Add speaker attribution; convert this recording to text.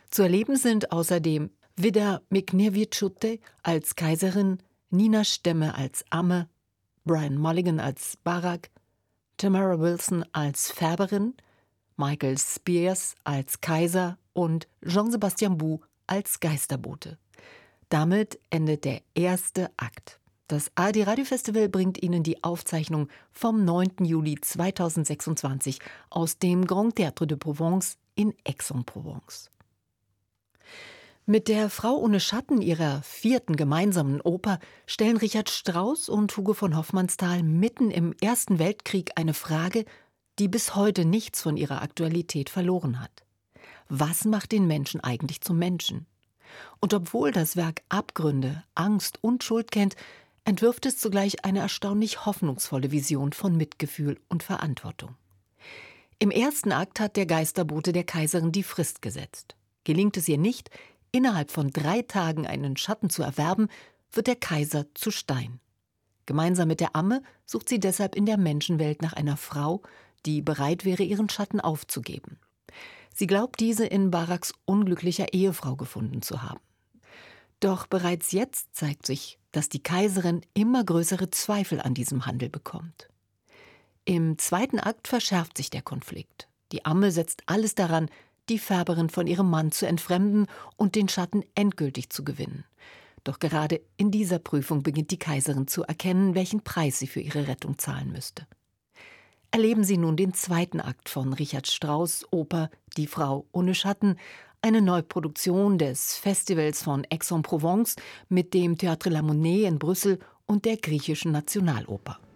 Speaker 1: Zu erleben sind außerdem Vida Miknevičiūtė als Kaiserin, Nina Stemme als Amme, Brian Mulligan als Barak, Tamara Wilson als Färberin, Michael Spears als Kaiser und Jean-Sébastien Bou als Geisterbote. Damit endet der erste Akt. Das ARD Radiofestival bringt Ihnen die Aufzeichnung vom 9. Juli 2026 aus dem Grand Théâtre de Provence in Aix-en-Provence. Mit der Frau ohne Schatten, ihrer 4. gemeinsamen Oper, stellen Richard Strauss und Hugo von Hofmannsthal mitten im Ersten Weltkrieg eine Frage, die bis heute nichts von ihrer Aktualität verloren hat. Was macht den Menschen eigentlich zum Menschen? Und obwohl das Werk Abgründe, Angst und Schuld kennt, entwirft es zugleich eine erstaunlich hoffnungsvolle Vision von Mitgefühl und Verantwortung. Im ersten Akt hat der Geisterbote der Kaiserin die Frist gesetzt. Gelingt es ihr nicht, innerhalb von 3 Tagen einen Schatten zu erwerben, wird der Kaiser zu Stein. Gemeinsam mit der Amme sucht sie deshalb in der Menschenwelt nach einer Frau, die bereit wäre, ihren Schatten aufzugeben. Sie glaubt, diese in Baraks unglücklicher Ehefrau gefunden zu haben. Doch bereits jetzt zeigt sich, dass die Kaiserin immer größere Zweifel an diesem Handel bekommt. Im zweiten Akt verschärft sich der Konflikt. Die Amme setzt alles daran, die Färberin von ihrem Mann zu entfremden und den Schatten endgültig zu gewinnen. Doch gerade in dieser Prüfung beginnt die Kaiserin zu erkennen, welchen Preis sie für ihre Rettung zahlen müsste. Erleben Sie nun den zweiten Akt von Richard Strauss' Oper Die Frau ohne Schatten, eine Neuproduktion des Festivals von Aix-en-Provence mit dem Théâtre La Monnaie in Brüssel und der Griechischen Nationaloper.